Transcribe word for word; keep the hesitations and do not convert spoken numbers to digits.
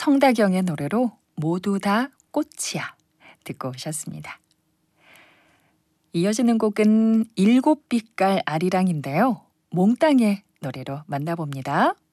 성다경의 노래로 모두 다 꽃이야 듣고 오셨습니다. 이어지는 곡은 일곱 빛깔 아리랑인데요. 몽땅의 노래로 만나봅니다.